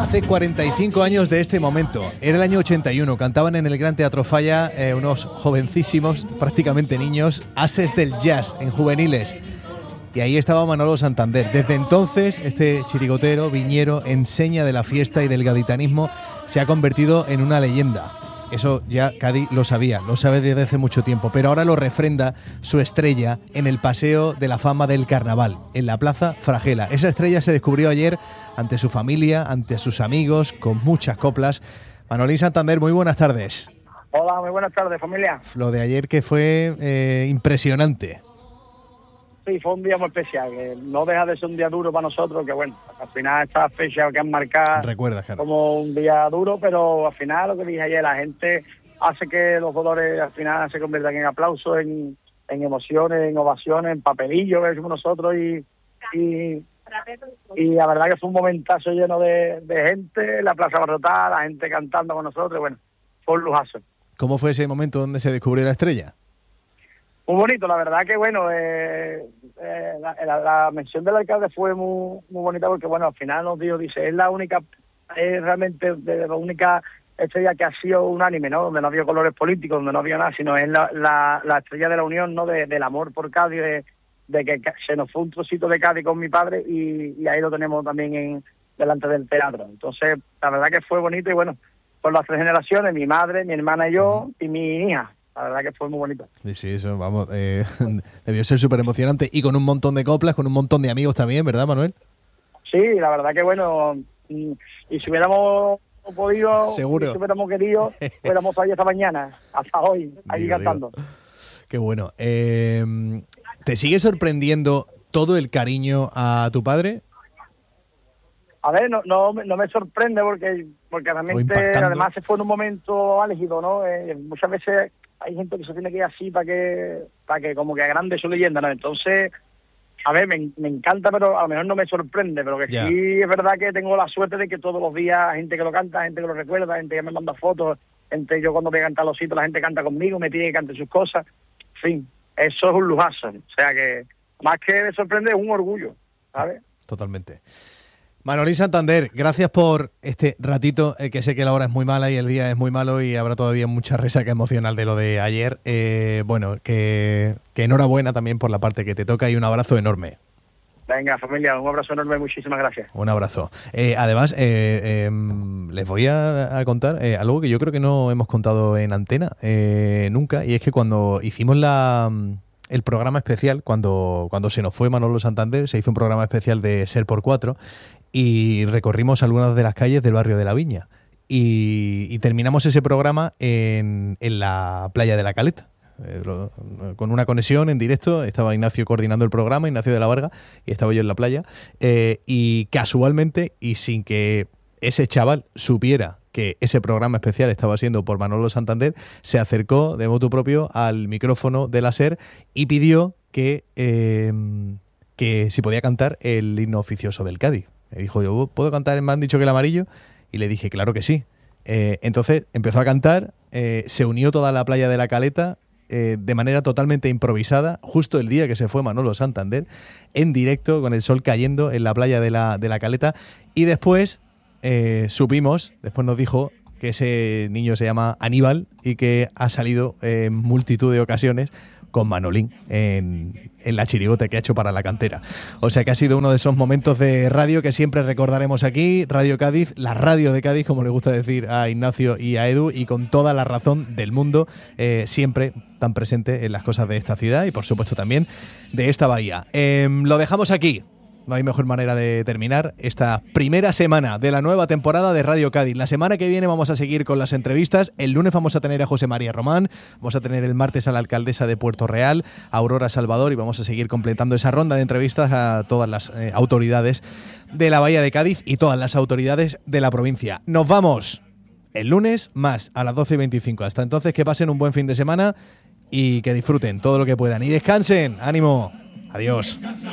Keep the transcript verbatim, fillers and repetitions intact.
Hace cuarenta y cinco años de este momento, era el año ochenta y uno, cantaban en el Gran Teatro Falla eh, unos jovencísimos, prácticamente niños, ases del jazz en juveniles. Y ahí estaba Manolo Santander. Desde entonces, este chirigotero, viñero, enseña de la fiesta y del gaditanismo, se ha convertido en una leyenda. Eso ya Cádiz lo sabía, lo sabe desde hace mucho tiempo, pero ahora lo refrenda su estrella en el Paseo de la Fama del Carnaval, en la Plaza Fragela. Esa estrella se descubrió ayer ante su familia, ante sus amigos, con muchas coplas. Manolín Santander, muy buenas tardes. Hola, muy buenas tardes, familia. Lo de ayer que fue eh, impresionante. Sí, fue un día muy especial, que no deja de ser un día duro para nosotros, que bueno, al final esta fecha que han marcado Recuerda, claro, como un día duro, pero al final lo que dije ayer, la gente hace que los colores al final se conviertan en aplausos, en, en emociones, en ovaciones, en papelillos, que decimos nosotros, y, y, y la verdad que fue un momentazo lleno de, de gente, la plaza abarrotada, la gente cantando con nosotros, y bueno, fue un lujazo. ¿Cómo fue ese momento donde se descubrió la estrella? Muy bonito, la verdad que bueno, eh, eh, la, la, la mención del alcalde fue muy muy bonita porque bueno, al final nos dijo, dice, es la única, es realmente de la única estrella que ha sido unánime, ¿no? Donde no había colores políticos, donde no había nada, sino es la, la, la estrella de la unión, ¿no? De, del amor por Cádiz, de, de que se nos fue un trocito de Cádiz con mi padre y, y ahí lo tenemos también en delante del teatro. Entonces, la verdad que fue bonito y bueno, por las tres generaciones, mi madre, mi hermana y yo y mi hija. La verdad que fue muy bonito. Sí, sí, eso, vamos, eh, debió ser súper emocionante y con un montón de coplas, con un montón de amigos también, ¿verdad, Manuel? Sí, la verdad que bueno, y, y si hubiéramos podido, seguro, si hubiéramos querido, hubiéramos ahí esta mañana, hasta hoy, ahí digo, cantando. Digo. Qué bueno. Eh, ¿Te sigue sorprendiendo todo el cariño a tu padre? A ver, no no, no me sorprende porque porque realmente además se fue en un momento álgido, ¿no? Eh, muchas veces hay gente que se tiene que ir así para que para que como que agrande su leyenda, ¿no? Entonces, a ver, me, me encanta, pero a lo mejor no me sorprende, pero que yeah. sí es verdad que tengo la suerte de que todos los días hay gente que lo canta, gente que lo recuerda, gente que me manda fotos, gente yo cuando voy a cantar los sitios, la gente canta conmigo, me pide que cante sus cosas, en fin, eso es un lujazo, o sea que más que me sorprende es un orgullo, ¿sabes? Totalmente. Manolín Santander, gracias por este ratito, eh, que sé que la hora es muy mala y el día es muy malo y habrá todavía mucha resaca emocional de lo de ayer. Eh, bueno, que, que enhorabuena también por la parte que te toca y un abrazo enorme. Venga, familia, un abrazo enorme, muchísimas gracias. Un abrazo. Eh, además, eh, eh, les voy a, a contar eh, algo que yo creo que no hemos contado en antena eh, nunca, y es que cuando hicimos la... el programa especial, cuando, cuando se nos fue Manolo Santander, se hizo un programa especial de Ser por Cuatro y recorrimos algunas de las calles del barrio de La Viña y, y terminamos ese programa en, en la playa de La Caleta. Eh, lo, con una conexión en directo, estaba Ignacio coordinando el programa, Ignacio de la Varga, y estaba yo en la playa, eh, y casualmente, y sin que ese chaval supiera que ese programa especial estaba siendo por Manolo Santander, se acercó de motu propio al micrófono de la SER y pidió que, eh, que si podía cantar el himno oficioso del Cádiz. Me dijo, yo puedo cantar, me han dicho que el amarillo, y le dije, claro que sí. Eh, entonces empezó a cantar, eh, se unió toda la playa de La Caleta eh, de manera totalmente improvisada, justo el día que se fue Manolo Santander, en directo, con el sol cayendo en la playa de la, de la Caleta, y después eh, supimos, después nos dijo que ese niño se llama Aníbal y que ha salido en multitud de ocasiones con Manolín en, en la chirigota que ha hecho para la cantera. O sea que ha sido uno de esos momentos de radio que siempre recordaremos aquí, Radio Cádiz, la radio de Cádiz, como le gusta decir a Ignacio y a Edu, y con toda la razón del mundo, eh, siempre tan presente en las cosas de esta ciudad y por supuesto también de esta bahía. Eh, lo dejamos aquí. No hay mejor manera de terminar esta primera semana de la nueva temporada de Radio Cádiz. La semana que viene vamos a seguir con las entrevistas. El lunes vamos a tener a José María Román, vamos a tener el martes a la alcaldesa de Puerto Real, a Aurora Salvador, y vamos a seguir completando esa ronda de entrevistas a todas las eh, autoridades de la Bahía de Cádiz y todas las autoridades de la provincia. Nos vamos el lunes más a las doce y veinticinco. Hasta entonces, que pasen un buen fin de semana y que disfruten todo lo que puedan. Y descansen. ¡Ánimo! Adiós.